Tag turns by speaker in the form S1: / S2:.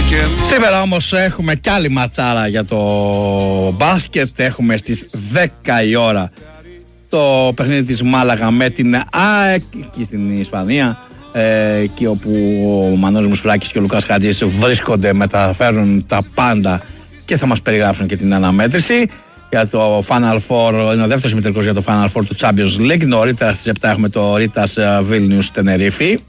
S1: Σήμερα όμως έχουμε κι άλλη ματσάρα για το μπάσκετ. Έχουμε στις 10 η ώρα το παιχνίδι της Μάλαγα με την ΑΕΚ εκεί στην Ισπανία, εκεί όπου ο Μανώλης Μουσουλάκης και ο Λουκάς Χατζής βρίσκονται, μεταφέρουν τα πάντα και θα μας περιγράψουν και την αναμέτρηση για το Final Four. Είναι ο δεύτερος ημιτελικός για το Final Four του Champions League. Νωρίτερα στις 7 έχουμε το Ritas Vilnius Tenerife.